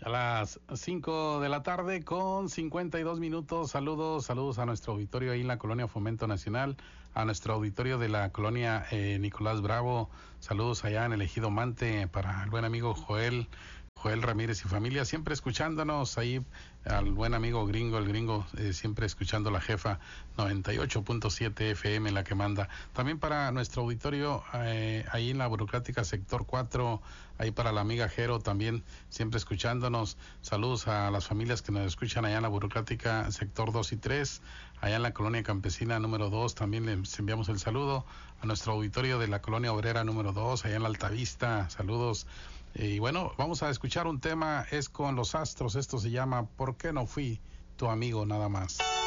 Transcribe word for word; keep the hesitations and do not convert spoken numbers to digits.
A las cinco de la tarde con cincuenta y dos minutos. Saludos, saludos a nuestro auditorio ahí en la Colonia Fomento Nacional, a nuestro auditorio de la Colonia eh, Nicolás Bravo. Saludos allá en el Ejido Mante para el buen amigo Joel, Joel Ramírez y familia, siempre escuchándonos ahí, al buen amigo gringo, el gringo, eh, siempre escuchando la jefa noventa y ocho punto siete F M, la que manda. También para nuestro auditorio eh, ahí en la burocrática sector cuatro, ahí para la amiga Jero también, siempre escuchándonos. Saludos a las familias que nos escuchan allá en la burocrática sector dos y tres, allá en la colonia campesina número dos, también les enviamos el saludo. A nuestro auditorio de la colonia obrera número dos, allá en la Altavista, saludos. Y bueno, vamos a escuchar un tema, es con Los Astros, esto se llama ¿Por qué no fui tu amigo nada más?